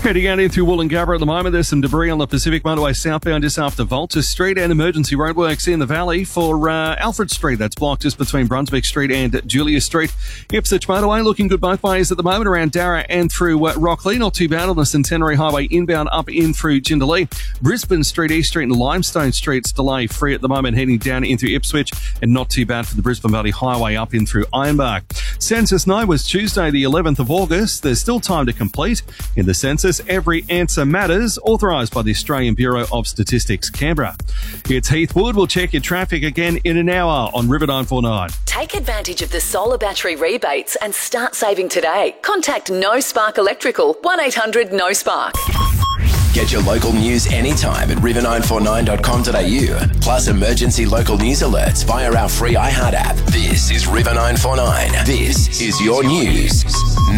Heading out in through Wollongabba at the moment, there's some debris on the Pacific Motorway southbound just after Volta Street, and emergency roadworks in the valley for Alfred Street. That's blocked just between Brunswick Street and Julius Street. Ipswich Motorway looking good both ways at the moment around Darra and through Rockley. Not too bad on the Centenary Highway inbound up in through Jindalee. Brisbane Street, East Street and Limestone Street's delay free at the moment heading down into Ipswich, and not too bad for the Brisbane Valley Highway up in through Ironbark. Census night was Tuesday the 11th of August. There's still time to complete. In the census, every answer matters, authorised by the Australian Bureau of Statistics, Canberra. It's Heath Wood. We'll check your traffic again in an hour on River 949. Take advantage of the solar battery rebates and start saving today. Contact No Spark Electrical, 1800-NO-SPARK. Get your local news anytime at river949.com.au. Plus emergency local news alerts via our free iHeart app. This is River 949. This is your news